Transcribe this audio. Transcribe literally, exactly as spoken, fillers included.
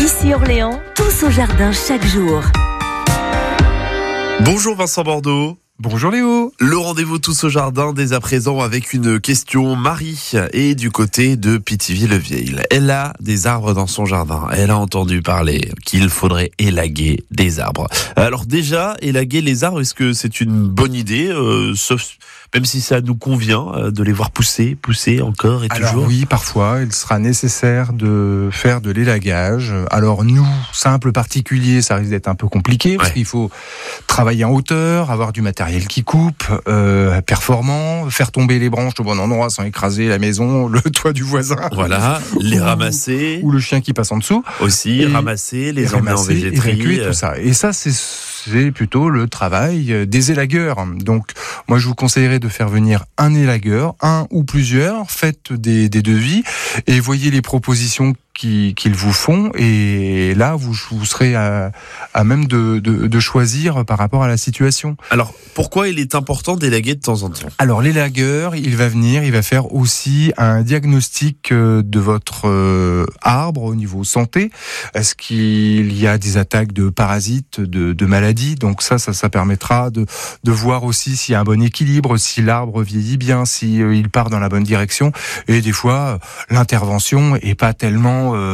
Ici Orléans, tous au jardin chaque jour. Bonjour Vincent Bordeaux. Bonjour Léo. Le rendez-vous tous au jardin dès à présent avec une question. Marie est du côté de Pithiviers-le-Vieil. Elle a des arbres dans son jardin. Elle a entendu parler qu'il faudrait élaguer des arbres. Alors déjà, élaguer les arbres, est-ce que c'est une bonne idée, euh, sauf même si ça nous convient euh, de les voir pousser, pousser encore et Alors toujours? oui, parfois, il sera nécessaire de faire de l'élagage. Alors nous, simples particuliers, ça risque d'être un peu compliqué, parce Ouais. qu'il faut travailler en hauteur, avoir du matériel qui coupe, euh, performant, faire tomber les branches au bon endroit sans écraser la maison, le toit du voisin. Voilà, les Ou- ramasser Ou le chien qui passe en dessous. aussi, Et- ramasser, les Et emmener en ramasser, végéterie. évacuer tout ça. Et ça, c'est, c'est plutôt le travail des élagueurs. Donc, moi, je vous conseillerais de faire venir un élagueur, un ou plusieurs. Faites des, des devis et voyez les propositions qui, qu'ils vous font. Et là, vous, vous serez à, à même de, de, de choisir par rapport à la situation. Alors, pourquoi il est important d'élaguer de temps en temps? Alors l'élagueur, il va venir, il va faire aussi un diagnostic euh, de votre euh, arbre au niveau santé. Est-ce qu'il y a des attaques de parasites, de, de maladies? Donc ça, ça, ça permettra de, de voir aussi s'il y a un bon équilibre, si l'arbre vieillit bien, si euh, il part dans la bonne direction. Et des fois, euh, l'intervention est pas tellement euh,